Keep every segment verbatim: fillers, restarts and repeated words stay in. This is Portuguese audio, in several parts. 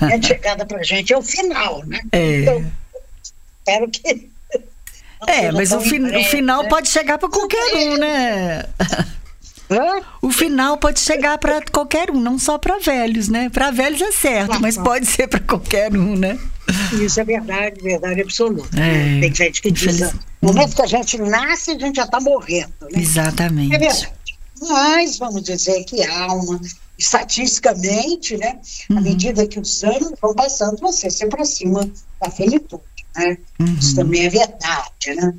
A chegada pra gente é o final, né? É. Então, espero que... É, mas o, fi- breve, o final né? pode chegar para qualquer um, né? Hã? O final pode chegar para qualquer um, não só para velhos, né? Para velhos é certo, Claro, mas claro. pode ser para qualquer um, né? Isso é verdade, verdade absoluta. É, Tem gente que diz, infeliz- no momento que a gente nasce, a gente já está morrendo, né? Exatamente. É verdade. Mas vamos dizer que há uma, estatisticamente, né? À Uhum. medida que os anos vão passando, você se aproxima da finitude, né? Uhum. Isso também é verdade, né?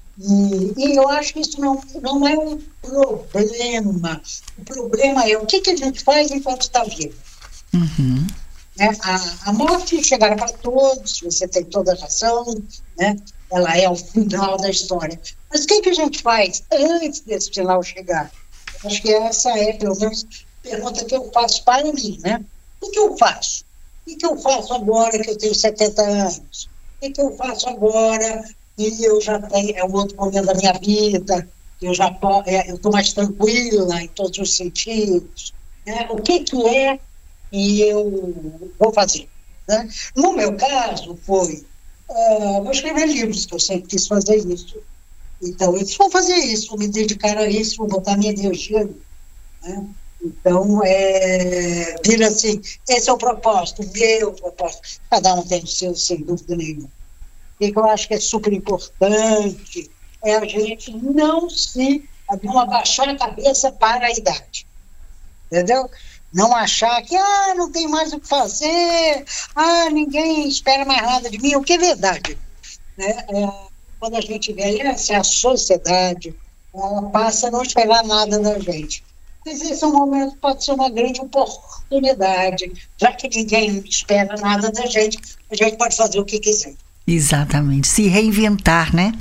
E, e eu acho que isso não, não é um problema. O problema é o que, que a gente faz enquanto está vivo. Uhum. Né? A, a morte chegará para todos, você tem toda a razão, né? Ela é o final da história. Mas o que, que a gente faz antes desse final chegar? Acho que essa é, pelo menos, a pergunta que eu faço para mim, né? O que eu faço? O que eu faço agora que eu tenho setenta anos? O que eu faço agora que eu já tenho, é um outro momento da minha vida, eu já é, eu estou mais tranquila em todos os sentidos, né? O que que é que eu vou fazer, né? No meu caso foi, uh, vou escrever livros, que eu sempre quis fazer isso. Então, eu disse, vou fazer isso, vou me dedicar a isso, vou botar minha energia, né? Então, é, vira assim, esse é o propósito, o meu propósito. Cada um tem o seu, sem dúvida nenhuma. O que eu acho que é super importante é a gente não se, não abaixar a cabeça para a idade. Entendeu? Não achar que, ah, não tem mais o que fazer, ah, ninguém espera mais nada de mim, o que é verdade. Né? É, quando a gente envelhece, a sociedade, ela passa a não esperar nada da gente. Mas esse é um momento, pode ser uma grande oportunidade, já que ninguém espera nada da gente, a gente pode fazer o que quiser. Exatamente. Se reinventar, né?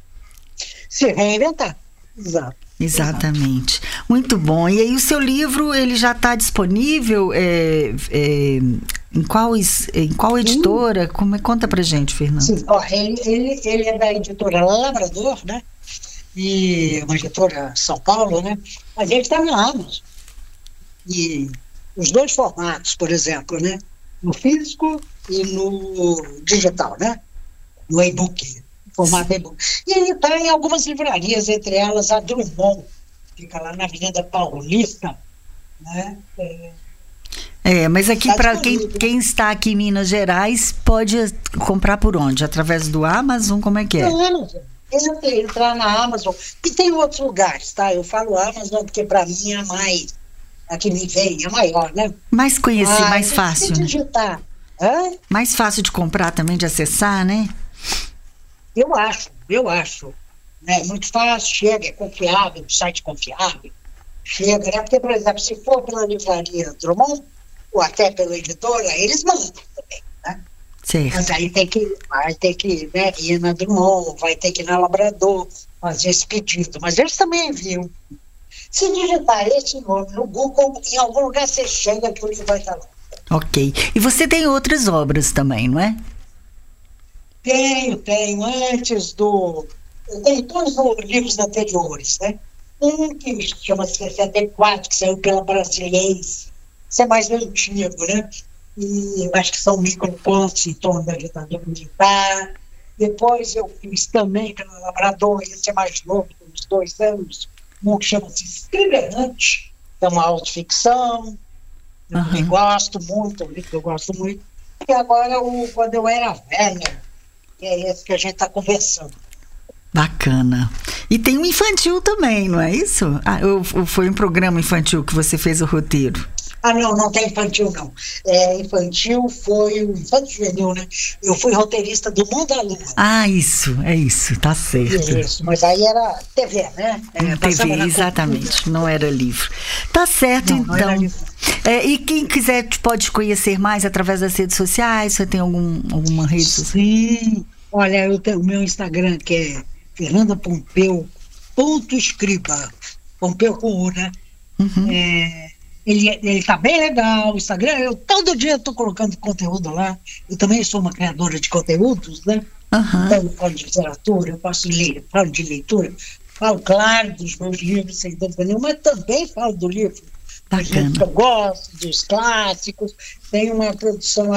Se reinventar. Exato. Exatamente. Muito bom. E aí o seu livro, ele já está disponível é, é, em, qual, em qual editora? Como é, conta pra gente, Fernanda. Sim, ó, ele, ele, ele é da editora Labrador, né? E uma editora São Paulo, né? Mas ele está na Amazon. E os dois formatos, por exemplo, né? No físico e no digital, né? No e-book, formato e-book. E ele está em algumas livrarias, entre elas a Drummond, fica lá na Avenida Paulista, né? É, é mas aqui tá para quem, disponível. quem está aqui em Minas Gerais, pode comprar por onde? Através do Amazon? Como é que é? No Amazon. Entra, entrar na Amazon. E tem outros lugares, tá? Eu falo Amazon porque para mim é a mais, a que me vem, é maior, né? Mais conhecido, Ah, mais se fácil, você né? digitar, hã? Mais fácil de comprar também, de acessar, né? Eu acho, eu acho. É muito fácil, chega, é confiável, site confiável. Chega, né? Porque, por exemplo, se for pela livraria Drummond, ou até pela editora, eles mandam também, né? Certo. Mas aí tem que, vai ter que né, ir na Drummond, vai ter que ir na Labrador, fazer esse pedido. Mas eles também enviam. Se digitar esse nome no Google, em algum lugar você chega que o livro vai estar lá. Ok. E você tem outras obras também, não é? Tenho, tenho. Antes do... Eu tenho dois livros anteriores, né? Um que chama sessenta e quatro, que saiu pela Brasiliense. Isso é mais antigo, né? E acho que são microcontos em torno da ditadura militar. Depois eu fiz também pela Labrador, esse é mais novo, tem uns dois anos, um que chama-se Escreverante, é uma autoficção. Eu Uhum. também gosto muito, é um livro que eu gosto muito. E agora, o Quando Eu Era Velha, que é esse que a gente está conversando. Bacana. E tem um infantil também, não é isso? Ah, eu, foi um programa infantil que você fez o roteiro. Ah, não, não tem infantil, não. É, infantil foi o Infanto Juvenil, né? Eu fui roteirista do Mundo da Lua. Ah, isso, é isso, tá certo. Isso, mas aí era T V, né? É, T V, exatamente, cultura. Não era livro. Tá certo, não, então. Não é, e quem quiser pode conhecer mais através das redes sociais? Você tem algum, alguma rede social? Sim, olha, eu tenho o meu Instagram, que é Fernanda Pompeu, ponto escriba, Pompeu com U, né? Uhum. É, ele, ele tá bem legal, o Instagram, eu todo dia estou colocando conteúdo lá, eu também sou uma criadora de conteúdos, né? Uhum. Então eu falo de literatura, eu posso ler, falo de leitura, falo, claro, dos meus livros, sem dúvida nenhuma, mas também falo do livro, dos livros que eu gosto, dos clássicos, tem uma produção